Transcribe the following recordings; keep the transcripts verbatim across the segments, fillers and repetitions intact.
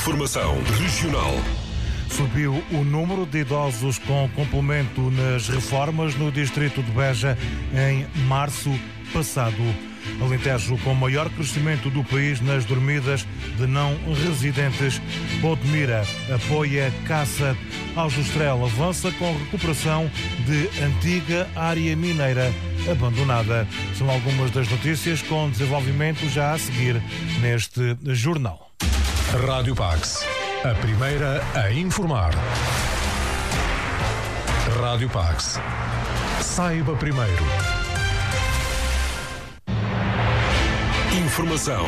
Informação regional. Subiu o número de idosos com complemento nas reformas no distrito de Beja em março passado. Alentejo com maior crescimento do país nas dormidas de não residentes. Odmira apoia caça. Aljustrel avança com recuperação de antiga área mineira abandonada. São algumas das notícias com desenvolvimento já a seguir neste jornal. Rádio Pax, a primeira a informar. Rádio Pax. Saiba primeiro. Informação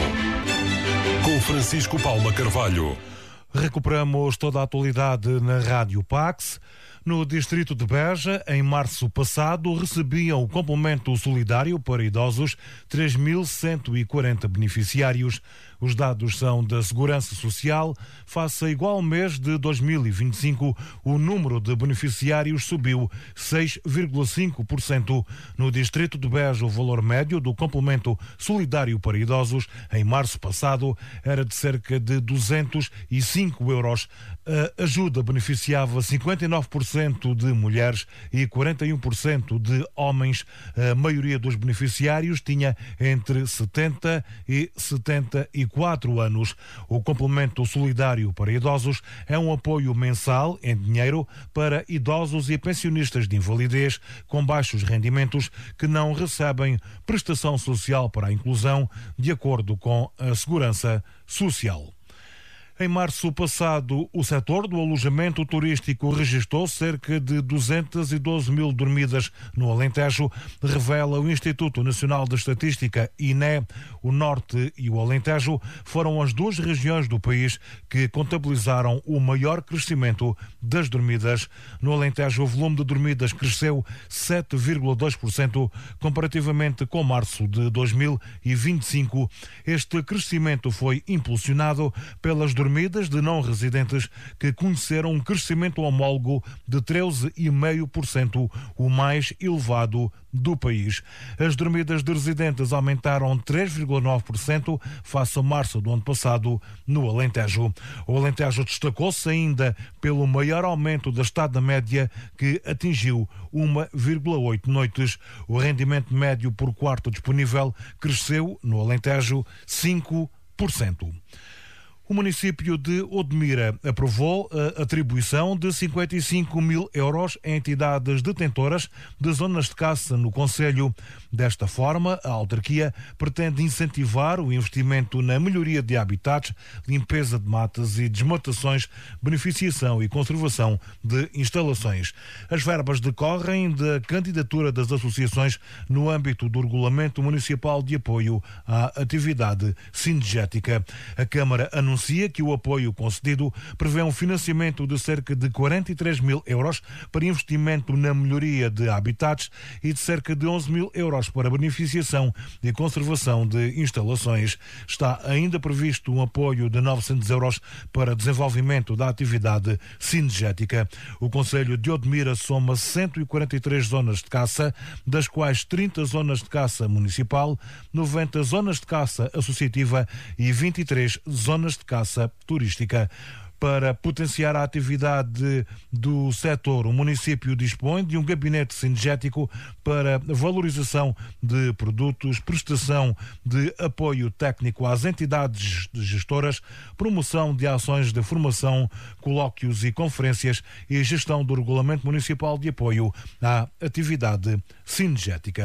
com Francisco Paula Carvalho. Recuperamos toda a atualidade na Rádio Pax. No distrito de Beja, em março passado, recebiam o complemento solidário para idosos três mil cento e quarenta beneficiários. Os dados são da Segurança Social. Face a igual mês de dois mil e vinte e cinco, o número de beneficiários subiu seis vírgula cinco por cento. No distrito de Beja, o valor médio do complemento solidário para idosos em março passado era de cerca de duzentos e cinco euros. A ajuda beneficiava cinquenta e nove por cento de mulheres e quarenta e um por cento de homens. A maioria dos beneficiários tinha entre setenta e setenta e quatro anos. O complemento solidário para idosos é um apoio mensal em dinheiro para idosos e pensionistas de invalidez com baixos rendimentos que não recebem prestação social para a inclusão, de acordo com a Segurança Social. Em março passado, o setor do alojamento turístico registrou cerca de duzentas e doze mil dormidas no Alentejo, revela o Instituto Nacional de Estatística, I N E. O Norte e o Alentejo foram as duas regiões do país que contabilizaram o maior crescimento das dormidas. No Alentejo, o volume de dormidas cresceu sete vírgula dois por cento comparativamente com março de dois mil e vinte e cinco. Este crescimento foi impulsionado pelas dormidas de não residentes, que conheceram um crescimento homólogo de treze vírgula cinco por cento, o mais elevado do país. As dormidas de residentes aumentaram três vírgula nove por cento face a março do ano passado no Alentejo. O Alentejo destacou-se ainda pelo maior aumento da estada média, que atingiu uma vírgula oito noites. O rendimento médio por quarto disponível cresceu no Alentejo cinco por cento. O município de Odmira aprovou a atribuição de cinquenta e cinco mil euros a entidades detentoras de zonas de caça no concelho. Desta forma, a autarquia pretende incentivar o investimento na melhoria de habitats, limpeza de matas e desmatações, beneficiação e conservação de instalações. As verbas decorrem da candidatura das associações no âmbito do Regulamento Municipal de Apoio à Atividade Cinegética. A Câmara anuncia que o apoio concedido prevê um financiamento de cerca de quarenta e três mil euros para investimento na melhoria de habitats e de cerca de onze mil euros para beneficiação e conservação de instalações. Está ainda previsto um apoio de novecentos euros para desenvolvimento da atividade cinegética. O concelho de Odmira soma cento e quarenta e três zonas de caça, das quais trinta zonas de caça municipal, noventa zonas de caça associativa e vinte e três zonas de caça turística. Para potenciar a atividade do setor, o município dispõe de um gabinete cinegético para valorização de produtos, prestação de apoio técnico às entidades gestoras, promoção de ações de formação, colóquios e conferências e gestão do Regulamento Municipal de Apoio à Atividade Cinegética.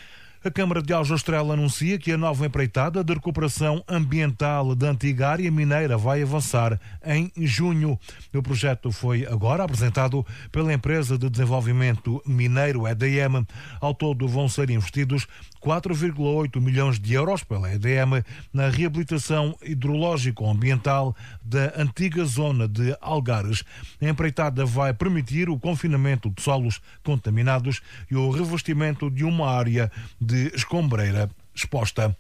A Câmara de Aljustrel anuncia que a nova empreitada de recuperação ambiental da antiga área mineira vai avançar em junho. O projeto foi agora apresentado pela empresa de desenvolvimento mineiro E D M. Ao todo vão ser investidos quatro vírgula oito milhões de euros pela E D M na reabilitação hidrológico-ambiental da antiga zona de Algares. A empreitada vai permitir o confinamento de solos contaminados e o revestimento de uma área de escombreira exposta.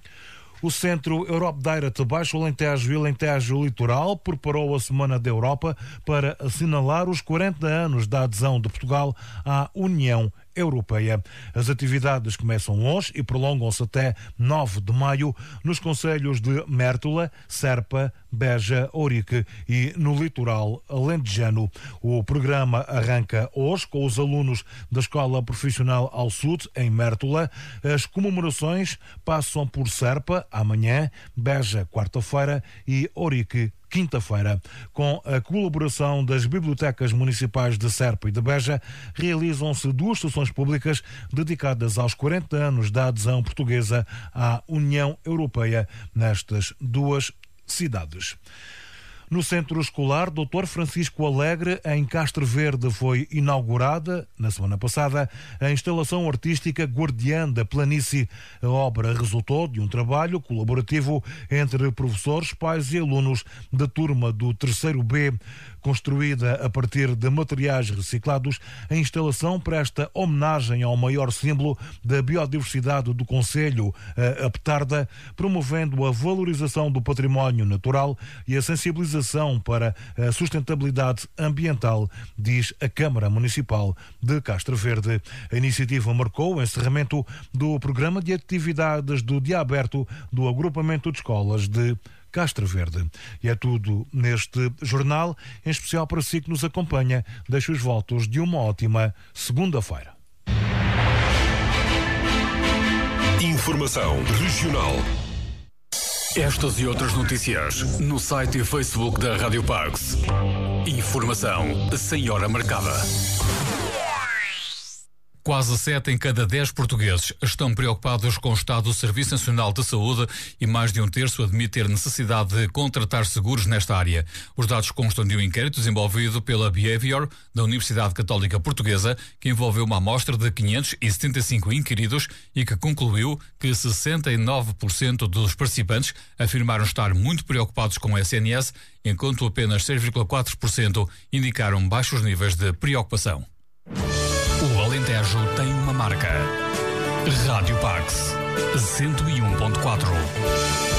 O Centro Europe Direct Baixo Alentejo e Alentejo Litoral preparou a Semana da Europa para assinalar os quarenta anos da adesão de Portugal à União Europeia. As atividades começam hoje e prolongam-se até nove de maio nos concelhos de Mértola, Serpa, Beja, Ourique e no litoral alentejano. O programa arranca hoje com os alunos da Escola Profissional Al Sud, em Mértola. As comemorações passam por Serpa, amanhã, Beja, quarta-feira e Ourique, quinta-feira. Com a colaboração das bibliotecas municipais de Serpa e de Beja, realizam-se duas sessões públicas dedicadas aos quarenta anos da adesão portuguesa à União Europeia nestas duas cidades. No Centro Escolar doutor Francisco Alegre, em Castro Verde, foi inaugurada, na semana passada, a instalação artística Guardiã da Planície. A obra resultou de um trabalho colaborativo entre professores, pais e alunos da turma do terceiro B. Construída a partir de materiais reciclados, a instalação presta homenagem ao maior símbolo da biodiversidade do concelho, a petarda, promovendo a valorização do património natural e a sensibilização para a sustentabilidade ambiental, diz a Câmara Municipal de Castro Verde. A iniciativa marcou o encerramento do programa de atividades do dia aberto do agrupamento de escolas de Castro Verde. E é tudo neste jornal, em especial para si que nos acompanha. Deixo os votos de uma ótima segunda-feira. Informação regional. Estas e outras notícias no site e Facebook da Rádio Pax. Informação sem hora marcada. Quase sete em cada dez portugueses estão preocupados com o estado do Serviço Nacional de Saúde e mais de um terço admite ter necessidade de contratar seguros nesta área. Os dados constam de um inquérito desenvolvido pela Behavior, da Universidade Católica Portuguesa, que envolveu uma amostra de quinhentos e setenta e cinco inquiridos e que concluiu que sessenta e nove por cento dos participantes afirmaram estar muito preocupados com o S N S, enquanto apenas seis vírgula quatro por cento indicaram baixos níveis de preocupação. O Alentejo tem uma marca. Rádio Pax cento e um ponto quatro.